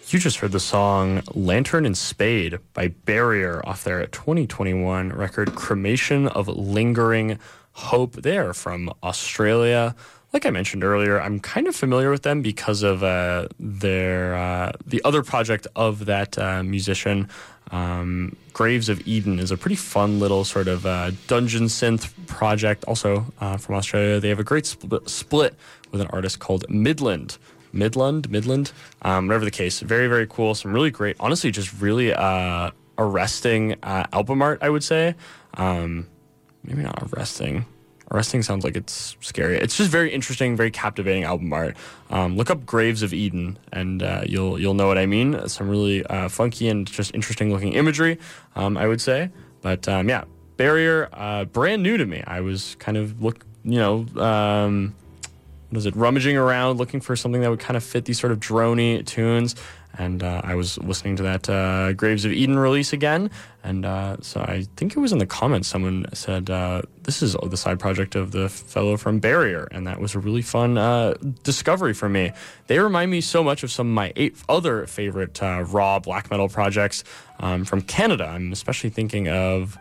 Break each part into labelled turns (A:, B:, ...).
A: You just heard the song Lantern and Spade by Barrier off their 2021 record Cremation of Lingering Hope. They're from Australia. Like I mentioned earlier, I'm kind of familiar with them because of the other project of that musician. Graves of Eden is a pretty fun little sort of dungeon synth project, also from Australia. They have a great split with an artist called Midland, whatever the case. Very, very cool. Some really great, honestly, just really arresting album art, I would say. Maybe not arresting. Arresting sounds like it's scary. It's just very interesting, very captivating album art. Look up Graves of Eden, and you'll know what I mean. Some really funky and just interesting looking imagery, I would say. But yeah, Barrier, brand new to me. I was kind of rummaging around looking for something that would kind of fit these sort of droney tunes. And I was listening to that Graves of Eden release again. And so I think it was in the comments someone said, this is the side project of the fellow from Barrier. And that was a really fun discovery for me. They remind me so much of some of my 8 other favorite raw black metal projects from Canada. I'm especially thinking of,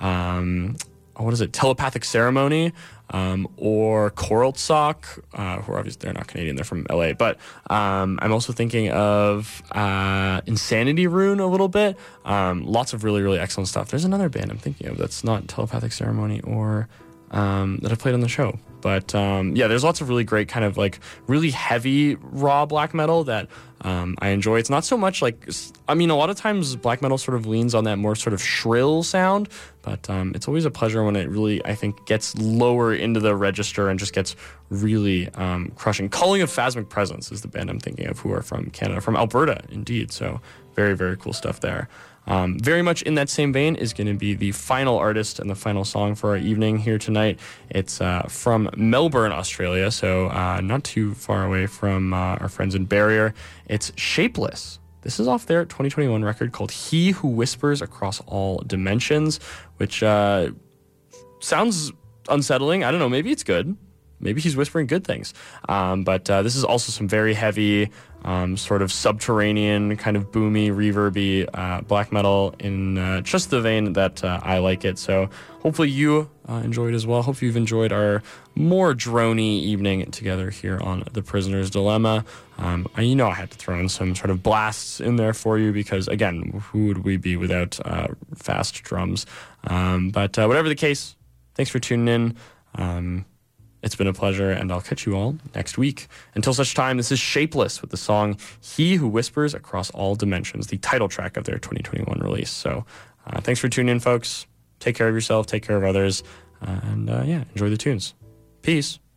A: Telepathic Ceremony, or Coral Sock, who are obviously, they're not Canadian, they're from LA, but I'm also thinking of Insanity Rune a little bit. Lots of really, really excellent stuff. There's another band I'm thinking of that's not Telepathic Ceremony or that I played on the show. But yeah, there's lots of really great kind of like really heavy raw black metal that I enjoy. It's not so much like, a lot of times black metal sort of leans on that more sort of shrill sound, but it's always a pleasure when it really, I think, gets lower into the register and just gets really crushing. Calling of Phasmic Presence is the band I'm thinking of, who are from Canada, from Alberta, indeed. So very, very cool stuff there. Very much in that same vein is going to be the final artist and the final song for our evening here tonight. It's from Melbourne, Australia, so not too far away from our friends in Barrier. It's Shapeless. This is off their 2021 record called He Who Whispers Across All Dimensions, which sounds unsettling. I don't know, maybe it's good. Maybe he's whispering good things. But this is also some very heavy, sort of subterranean, kind of boomy, reverby black metal in just the vein that I like it. So hopefully you enjoyed as well. Hopefully you've enjoyed our more droney evening together here on The Prisoner's Dilemma. I had to throw in some sort of blasts in there for you because, again, who would we be without fast drums? But whatever the case, thanks for tuning in. It's been a pleasure, and I'll catch you all next week. Until such time, this is Shapeless with the song He Who Whispers Across All Dimensions, the title track of their 2021 release. So thanks for tuning in, folks. Take care of yourself, take care of others, and enjoy the tunes. Peace.